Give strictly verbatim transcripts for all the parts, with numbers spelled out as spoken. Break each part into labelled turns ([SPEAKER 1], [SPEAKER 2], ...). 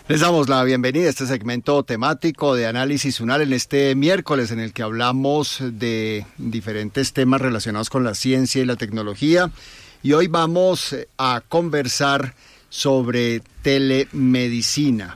[SPEAKER 1] Les damos la bienvenida a este segmento temático de Análisis UNAL en este miércoles en el que hablamos de diferentes temas relacionados con la ciencia y la tecnología. Y hoy vamos a conversar sobre telemedicina.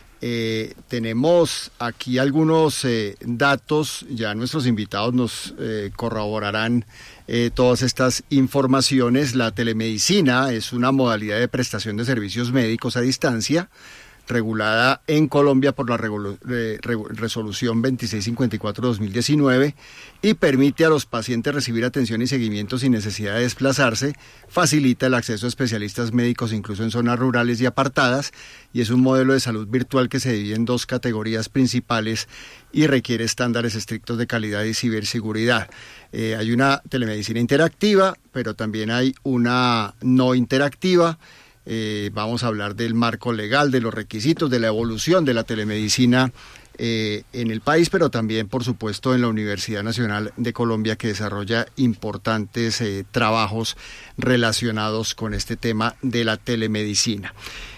[SPEAKER 1] Eh, tenemos aquí algunos eh, datos, ya nuestros invitados nos eh, corroborarán eh, todas estas informaciones. La telemedicina es una modalidad de prestación de servicios médicos a distancia, regulada en Colombia por la regulu- re- re- resolución veintiséis cincuenta y cuatro de dos mil diecinueve y permite a los pacientes recibir atención y seguimiento sin necesidad de desplazarse, facilita el acceso a especialistas médicos incluso en zonas rurales y apartadas, y es un modelo de salud virtual que se divide en dos categorías principales y requiere estándares estrictos de calidad y ciberseguridad. Eh, hay una telemedicina interactiva, pero también hay una no interactiva. Eh, vamos a hablar del marco legal, de los requisitos, de la evolución de la telemedicina eh, en el país, pero también, por supuesto, en la Universidad Nacional de Colombia, que desarrolla importantes eh, trabajos relacionados con este tema de la telemedicina.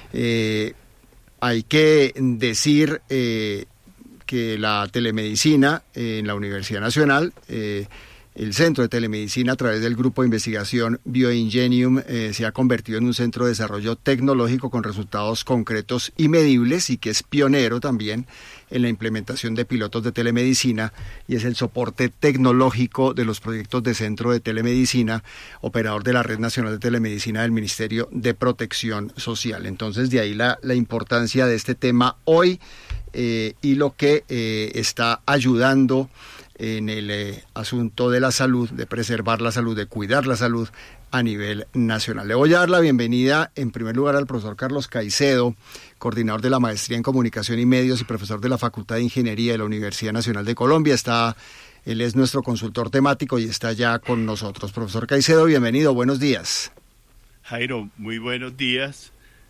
[SPEAKER 1] Eh, hay que decir eh, que la telemedicina eh, en la Universidad Nacional, eh, el Centro de Telemedicina, a través del Grupo de Investigación Bioingenium, eh, se ha convertido en un centro de desarrollo tecnológico con resultados concretos y medibles, y que es pionero también en la implementación de pilotos de telemedicina, y es el soporte tecnológico de los proyectos de Centro de Telemedicina, operador de la Red Nacional de Telemedicina del Ministerio de Protección Social. Entonces, de ahí la, la importancia de este tema hoy eh, y lo que eh, está ayudando en el eh, asunto de la salud, de preservar la salud, de cuidar la salud a nivel nacional. Le voy a dar la bienvenida en primer lugar al profesor Carlos Caicedo, coordinador de la Maestría en Comunicación y Medios y profesor de la Facultad de Ingeniería de la Universidad Nacional de Colombia. Está, él es nuestro consultor temático y está ya con nosotros. Profesor Caicedo, bienvenido, buenos días.
[SPEAKER 2] Jairo, muy buenos días.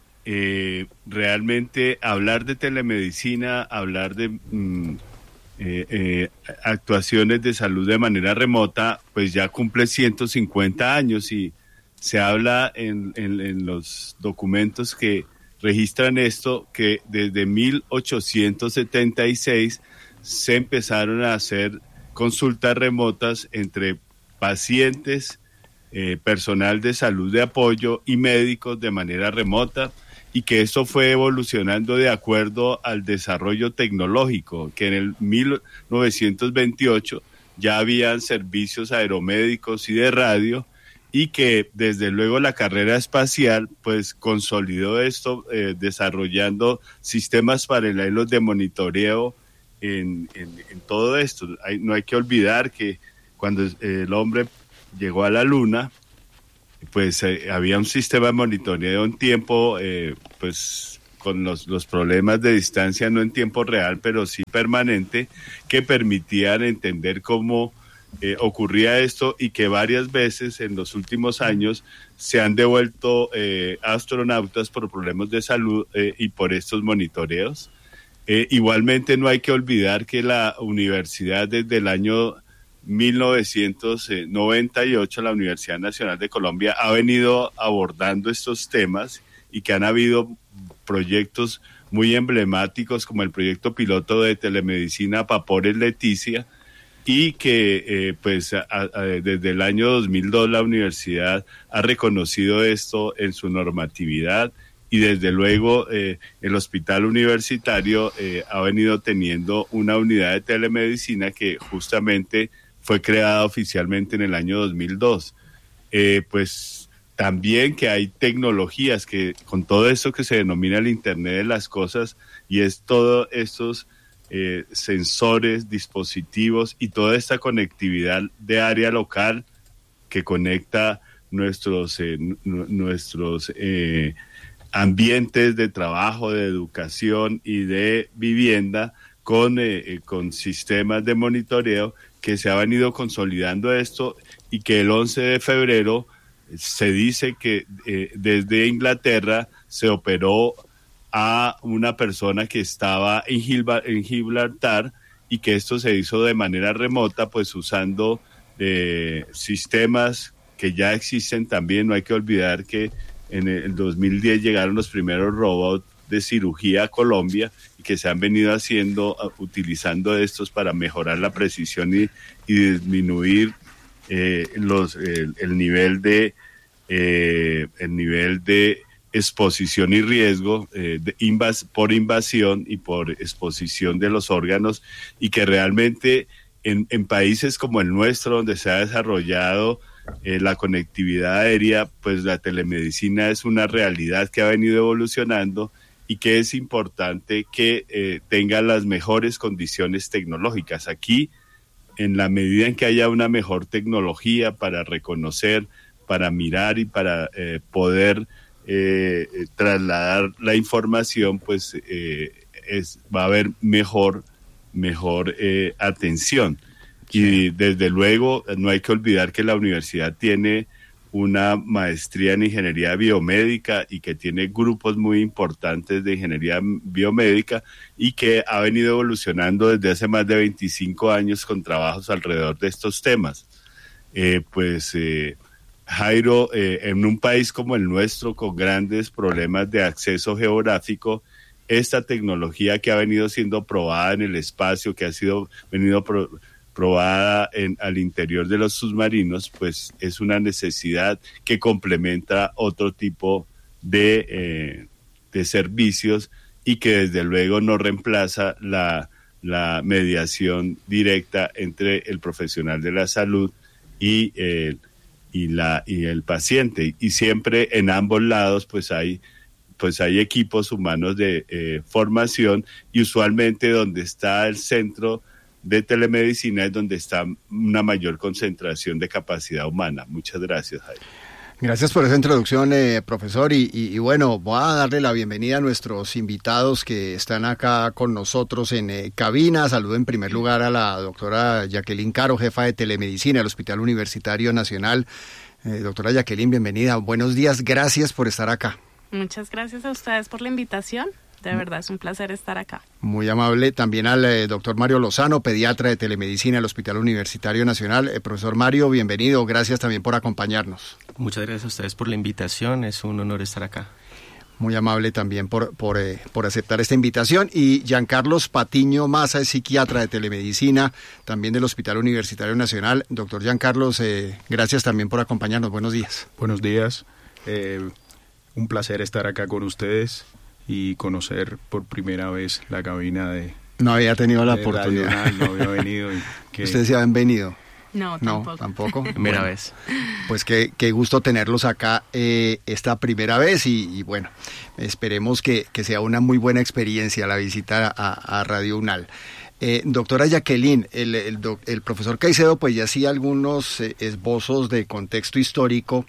[SPEAKER 2] Eh, realmente hablar de telemedicina, hablar de Mm, Eh, eh, actuaciones de salud de manera remota, pues ya cumple ciento cincuenta años, y se habla en, en, en los documentos que registran esto, que desde mil ochocientos setenta y seis se empezaron a hacer consultas remotas entre pacientes, eh, personal de salud de apoyo y médicos de manera remota, y que esto fue evolucionando de acuerdo al desarrollo tecnológico, que en el mil novecientos veintiocho ya habían servicios aeromédicos y de radio, y que desde luego la carrera espacial pues consolidó esto, eh, desarrollando sistemas paralelos de monitoreo en, en, en todo esto. Hay, no hay que olvidar que cuando eh, el hombre llegó a la Luna, pues eh, había un sistema de monitoreo en tiempo, eh, pues con los, los problemas de distancia, no en tiempo real, pero sí permanente, que permitían entender cómo eh, ocurría esto, y que varias veces en los últimos años se han devuelto eh, astronautas por problemas de salud eh, y por estos monitoreos. Eh, igualmente no hay que olvidar que la universidad desde el año mil novecientos noventa y ocho, la Universidad Nacional de Colombia ha venido abordando estos temas, y que han habido proyectos muy emblemáticos como el proyecto piloto de telemedicina Papores Leticia, y que eh, pues a, a, desde el año dos mil dos la universidad ha reconocido esto en su normatividad, y desde luego eh, el hospital universitario eh, ha venido teniendo una unidad de telemedicina que justamente fue creada oficialmente en el año dos mil dos. Eh, pues también que hay tecnologías que, con todo esto que se denomina el Internet de las Cosas, y es todos estos eh, sensores, dispositivos y toda esta conectividad de área local que conecta nuestros, eh, n- nuestros eh, ambientes de trabajo, de educación y de vivienda con, eh, con sistemas de monitoreo, que se ha venido consolidando esto, y que el once de febrero se dice que eh, desde Inglaterra se operó a una persona que estaba en, Gilba, en Gibraltar, y que esto se hizo de manera remota, pues usando eh, sistemas que ya existen también. No hay que olvidar que en el dos mil diez llegaron los primeros robots de cirugía a Colombia y que se han venido haciendo, utilizando estos para mejorar la precisión y, y disminuir eh, los, el, el nivel de eh, el nivel de exposición y riesgo eh, de invas, por invasión y por exposición de los órganos, y que realmente en, en países como el nuestro, donde se ha desarrollado eh, la conectividad aérea, pues la telemedicina es una realidad que ha venido evolucionando y que es importante que eh, tenga las mejores condiciones tecnológicas. Aquí, en la medida en que haya una mejor tecnología para reconocer, para mirar y para eh, poder Eh, trasladar la información, pues eh, es, va a haber mejor, mejor eh, atención. Sí. Y desde luego no hay que olvidar que la universidad tiene una maestría en ingeniería biomédica y que tiene grupos muy importantes de ingeniería biomédica y que ha venido evolucionando desde hace más de veinticinco años con trabajos alrededor de estos temas. Eh, pues eh, Jairo, eh, en un país como el nuestro, con grandes problemas de acceso geográfico, esta tecnología que ha venido siendo probada en el espacio, que ha sido venido pro, probada en, al interior de los submarinos, pues es una necesidad que complementa otro tipo de, eh, de servicios y que desde luego no reemplaza la, la mediación directa entre el profesional de la salud y el eh, y la y el paciente, y siempre en ambos lados pues hay pues hay equipos humanos de eh, formación, y usualmente donde está el centro de telemedicina es donde está una mayor concentración de capacidad humana. Muchas gracias, Jaime.
[SPEAKER 1] Gracias por esa introducción, eh, profesor, y, y, y bueno, voy a darle la bienvenida a nuestros invitados que están acá con nosotros en eh, cabina. Saludo en primer lugar a la doctora Jacqueline Caro, jefa de telemedicina del Hospital Universitario Nacional. Eh, doctora Jacqueline, bienvenida, buenos días, gracias por estar acá.
[SPEAKER 3] Muchas gracias a ustedes por la invitación. De verdad, es un placer estar acá.
[SPEAKER 1] Muy amable. También al eh, doctor Mario Lozano, pediatra de telemedicina del Hospital Universitario Nacional. Eh, profesor Mario, bienvenido. Gracias también por acompañarnos.
[SPEAKER 4] Muchas gracias a ustedes por la invitación. Es un honor estar acá.
[SPEAKER 1] Muy amable también por, por, eh, por aceptar esta invitación. Y Giancarlos Patiño Maza es psiquiatra de telemedicina, también del Hospital Universitario Nacional. Doctor Giancarlos, eh, gracias también por acompañarnos. Buenos días.
[SPEAKER 5] Buenos días. Eh, un placer estar acá con ustedes y conocer por primera vez la cabina de...
[SPEAKER 1] No había tenido la oportunidad.
[SPEAKER 5] Nacional, no había venido. Y que...
[SPEAKER 1] ¿Ustedes se habían venido?
[SPEAKER 3] No, tampoco.
[SPEAKER 1] No, tampoco.
[SPEAKER 4] Primera
[SPEAKER 1] bueno,
[SPEAKER 4] vez.
[SPEAKER 1] Pues qué, qué gusto tenerlos acá eh, esta primera vez y, y bueno, esperemos que, que sea una muy buena experiencia la visita a, a Radio UNAL. Eh, doctora Jacqueline, el, el, doc, el profesor Caicedo pues ya hacía algunos eh, esbozos de contexto histórico.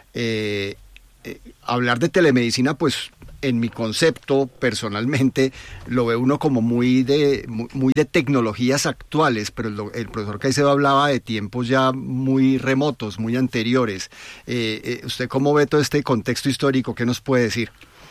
[SPEAKER 1] Eh, eh, hablar de telemedicina pues en mi concepto, personalmente, lo ve uno como muy de muy, muy de tecnologías actuales, pero el, el profesor Caicedo hablaba de tiempos ya muy remotos, muy anteriores. Eh, eh, ¿Usted cómo ve todo este contexto histórico? ¿Qué nos puede decir?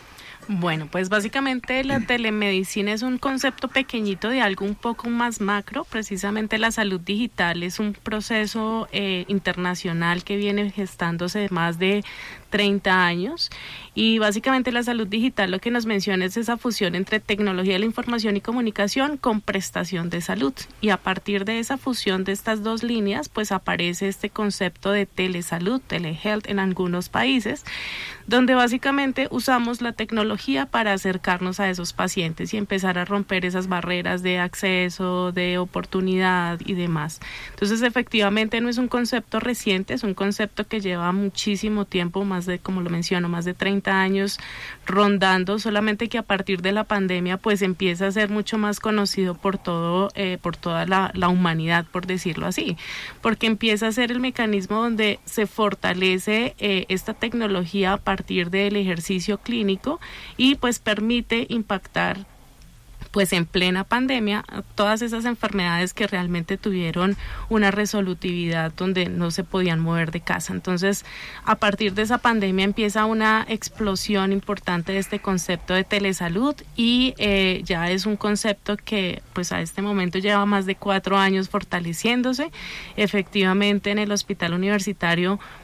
[SPEAKER 3] Bueno, pues básicamente la telemedicina es un concepto pequeñito de algo un poco más macro. Precisamente la salud digital es un proceso eh, internacional que viene gestándose de más de treinta años, y básicamente la salud digital lo que nos menciona es esa fusión entre tecnología de la información y comunicación con prestación de salud, y a partir de esa fusión de estas dos líneas pues aparece este concepto de telesalud, telehealth en algunos países, donde básicamente usamos la tecnología para acercarnos a esos pacientes y empezar a romper esas barreras de acceso, de oportunidad y demás. Entonces efectivamente no es un concepto reciente, es un concepto que lleva muchísimo tiempo, más de, como lo menciono, más de treinta años rondando, solamente que a partir de la pandemia pues empieza a ser mucho más conocido por todo, eh, por toda la, la humanidad, por decirlo así, porque empieza a ser el mecanismo donde se fortalece eh, esta tecnología a partir del ejercicio clínico y pues permite impactar pues en plena pandemia todas esas enfermedades que realmente tuvieron una resolutividad donde no se podían mover de casa. Entonces, a partir de esa pandemia empieza una explosión importante de este concepto de telesalud y eh, ya es un concepto que pues a este momento lleva más de cuatro años fortaleciéndose. Efectivamente, en el Hospital Universitario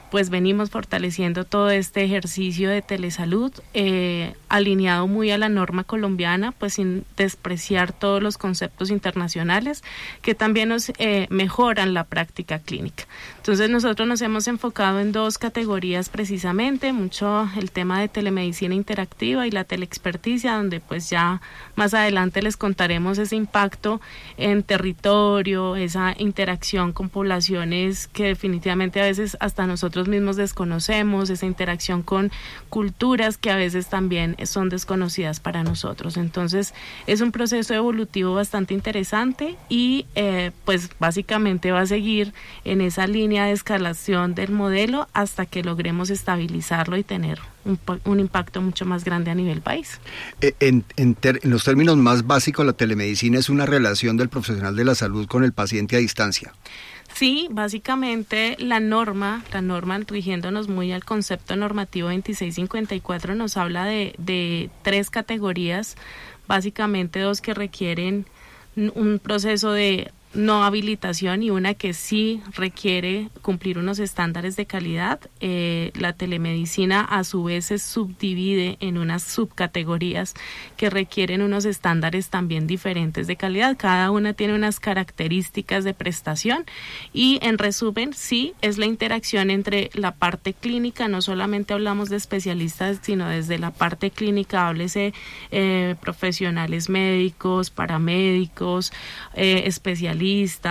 [SPEAKER 3] pues venimos fortaleciendo todo este ejercicio de telesalud, eh, alineado muy a la norma colombiana, pues sin despreciar todos los conceptos internacionales que también nos eh, mejoran la práctica clínica. Entonces nosotros nos hemos enfocado en dos categorías precisamente, mucho el tema de telemedicina interactiva y la teleexperticia, donde pues ya más adelante les contaremos ese impacto en territorio, esa interacción con poblaciones que definitivamente a veces hasta nosotros mismos desconocemos, esa interacción con culturas que a veces también son desconocidas para nosotros. Entonces es un proceso evolutivo bastante interesante y eh, pues básicamente va a seguir en esa línea de escalación del modelo hasta que logremos estabilizarlo y tener un, un impacto mucho más grande a nivel país.
[SPEAKER 1] En, en, ter, en los términos más básicos, la telemedicina es una relación del profesional de la salud con el paciente a distancia.
[SPEAKER 3] Sí, básicamente la norma, la norma rigiéndonos muy al concepto normativo veintiséis cincuenta y cuatro nos habla de, de tres categorías, básicamente dos que requieren un proceso de no habilitación y una que sí requiere cumplir unos estándares de calidad. Eh, la telemedicina a su vez se subdivide en unas subcategorías que requieren unos estándares también diferentes de calidad. Cada una tiene unas características de prestación y en resumen sí es la interacción entre la parte clínica, no solamente hablamos de especialistas, sino desde la parte clínica, háblese eh, profesionales médicos, paramédicos, eh, especialistas,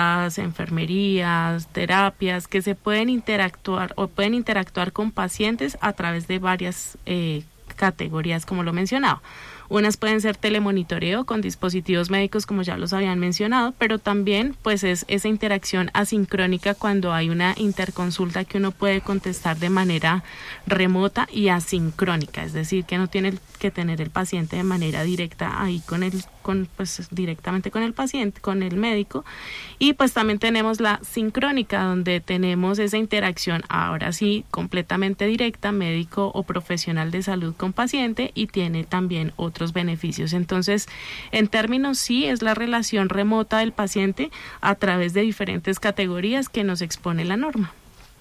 [SPEAKER 3] enfermerías, terapias, que se pueden interactuar o pueden interactuar con pacientes a través de varias eh, categorías, como lo mencionaba. Unas pueden ser telemonitoreo con dispositivos médicos, como ya los habían mencionado, pero también pues es esa interacción asincrónica cuando hay una interconsulta que uno puede contestar de manera remota y asincrónica, es decir, que no tiene que tener el paciente de manera directa ahí con el con pues directamente con el paciente, con el médico. Y pues también tenemos la sincrónica, donde tenemos esa interacción ahora sí completamente directa, médico o profesional de salud con paciente, y tiene también otros beneficios. Entonces, en términos sí es la relación remota del paciente a través de diferentes categorías que nos expone la norma.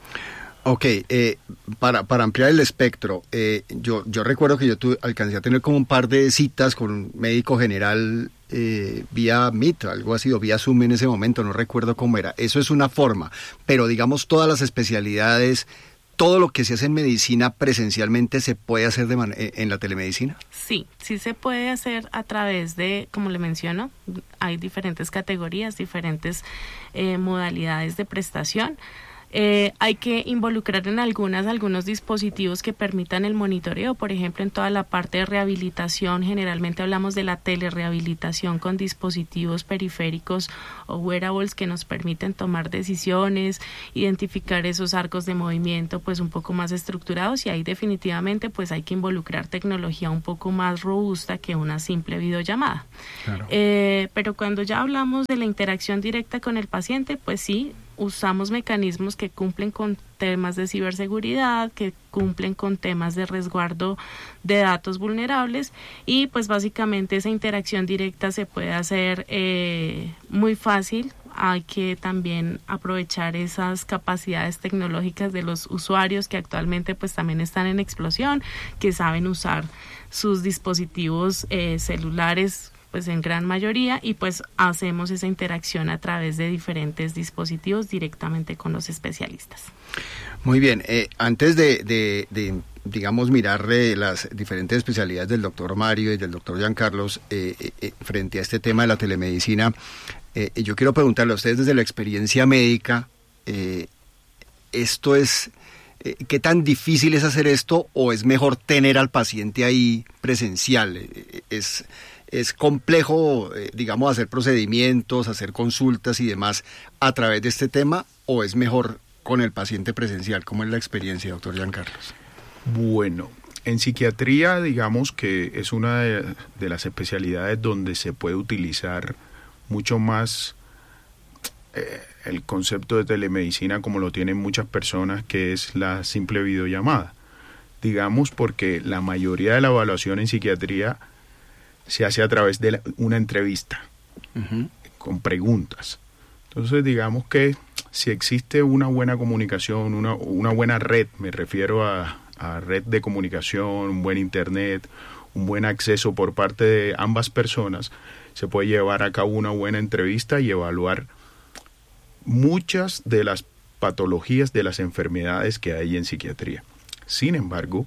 [SPEAKER 1] Ok, eh, para, para ampliar el espectro, eh, yo, yo recuerdo que yo tuve, alcancé a tener como un par de citas con un médico general eh, vía Meet, algo así, o vía Zoom en ese momento, no recuerdo cómo era. Eso es una forma, pero digamos todas las especialidades, todo lo que se hace en medicina presencialmente, ¿se puede hacer de man- en la telemedicina?
[SPEAKER 3] Sí, sí se puede hacer a través de, como le menciono, hay diferentes categorías, diferentes eh, modalidades de prestación. Eh, hay que involucrar en algunas algunos dispositivos que permitan el monitoreo, por ejemplo en toda la parte de rehabilitación. Generalmente hablamos de la telerehabilitación con dispositivos periféricos o wearables que nos permiten tomar decisiones, identificar esos arcos de movimiento pues un poco más estructurados, y ahí definitivamente pues hay que involucrar tecnología un poco más robusta que una simple videollamada. Claro. Eh, pero cuando ya hablamos de la interacción directa con el paciente, pues sí, usamos mecanismos que cumplen con temas de ciberseguridad, que cumplen con temas de resguardo de datos vulnerables, y pues básicamente esa interacción directa se puede hacer eh, muy fácil. Hay que también aprovechar esas capacidades tecnológicas de los usuarios que actualmente pues también están en explosión, que saben usar sus dispositivos eh, celulares pues en gran mayoría, y pues hacemos esa interacción a través de diferentes dispositivos directamente con los especialistas.
[SPEAKER 1] Muy bien, eh, antes de, de, de digamos mirar eh, las diferentes especialidades del doctor Mario y del doctor Giancarlos eh, eh, frente a este tema de la telemedicina, eh, yo quiero preguntarle a ustedes desde la experiencia médica, eh, esto es, eh, ¿qué tan difícil es hacer esto, o es mejor tener al paciente ahí presencial? Eh, es Es complejo, eh, digamos, hacer procedimientos, hacer consultas y demás a través de este tema, o es mejor con el paciente presencial? ¿Cómo es la experiencia, doctor Giancarlos?
[SPEAKER 5] Bueno, en psiquiatría, digamos que es una de, de las especialidades donde se puede utilizar mucho más eh, el concepto de telemedicina, como lo tienen muchas personas, que es la simple videollamada. Digamos, porque la mayoría de la evaluación en psiquiatría se hace a través de la, una entrevista, uh-huh, con preguntas. Entonces, digamos que si existe una buena comunicación, una, una buena red, me refiero a, a red de comunicación, un buen internet, un buen acceso por parte de ambas personas, se puede llevar a cabo una buena entrevista y evaluar muchas de las patologías, de las enfermedades que hay en psiquiatría. Sin embargo,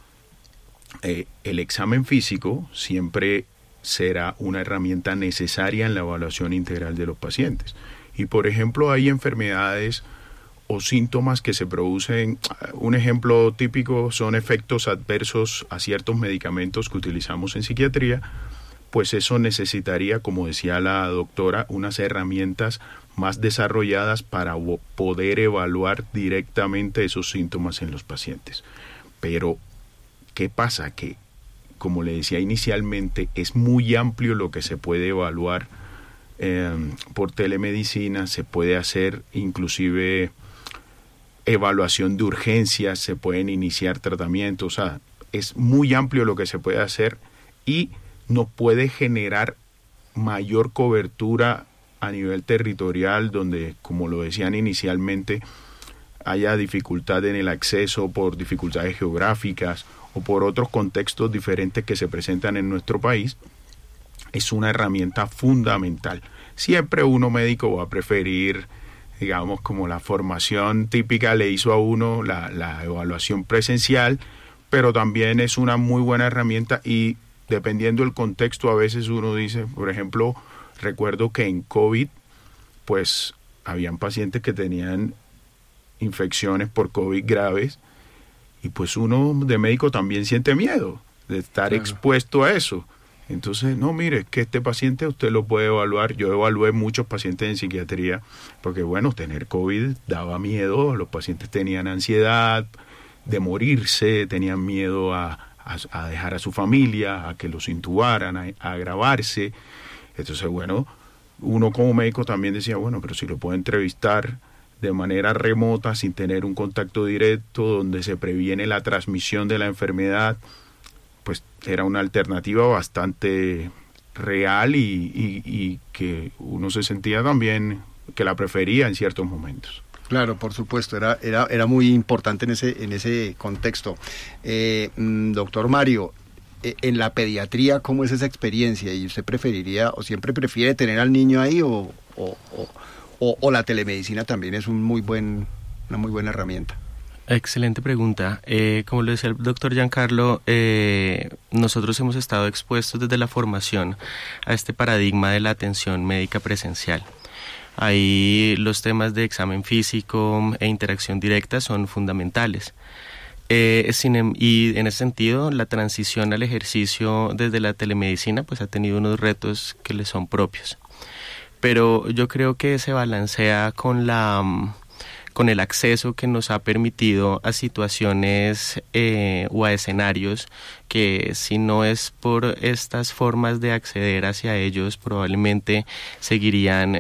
[SPEAKER 5] eh, el examen físico siempre será una herramienta necesaria en la evaluación integral de los pacientes. Y por ejemplo, hay enfermedades o síntomas que se producen, un ejemplo típico son efectos adversos a ciertos medicamentos que utilizamos en psiquiatría, pues eso necesitaría, como decía la doctora, unas herramientas más desarrolladas para poder evaluar directamente esos síntomas en los pacientes. Pero, ¿qué pasa? Que, como le decía inicialmente, es muy amplio lo que se puede evaluar eh, por telemedicina, se puede hacer inclusive evaluación de urgencias, se pueden iniciar tratamientos, o sea, es muy amplio lo que se puede hacer y nos puede generar mayor cobertura a nivel territorial, donde, como lo decían inicialmente, haya dificultad en el acceso por dificultades geográficas o por otros contextos diferentes que se presentan en nuestro país. Es una herramienta fundamental. Siempre uno médico va a preferir, digamos, como la formación típica le hizo a uno la, la evaluación presencial, pero también es una muy buena herramienta y dependiendo del contexto, a veces uno dice, por ejemplo, recuerdo que en COVID, pues, habían pacientes que tenían infecciones por COVID graves y pues uno de médico también siente miedo de estar claro. expuesto a eso. Entonces, no, mire, que este paciente usted lo puede evaluar. Yo evalué muchos pacientes en psiquiatría porque, bueno, tener COVID daba miedo, los pacientes tenían ansiedad de morirse, tenían miedo a, a, a dejar a su familia, a que los intubaran, a, a agravarse. Entonces, bueno, uno como médico también decía, bueno, pero si lo puedo entrevistar de manera remota, sin tener un contacto directo, donde se previene la transmisión de la enfermedad, pues era una alternativa bastante real y, y, y que uno se sentía también que la prefería en ciertos momentos.
[SPEAKER 1] Claro, por supuesto, era era era muy importante en ese en ese contexto. Eh, doctor Mario, en la pediatría, ¿cómo es esa experiencia? ¿Y usted preferiría o siempre prefiere tener al niño ahí o, o, o, o, o la telemedicina también es un muy buen una muy buena herramienta?
[SPEAKER 4] Excelente pregunta. Eh, como lo decía el doctor Giancarlo, eh, nosotros hemos estado expuestos desde la formación a este paradigma de la atención médica presencial. Ahí los temas de examen físico e interacción directa son fundamentales. Eh, sin, y en ese sentido, la transición al ejercicio desde la telemedicina pues ha tenido unos retos que le son propios. Pero yo creo que se balancea con la... con el acceso que nos ha permitido a situaciones eh, o a escenarios que si no es por estas formas de acceder hacia ellos probablemente seguirían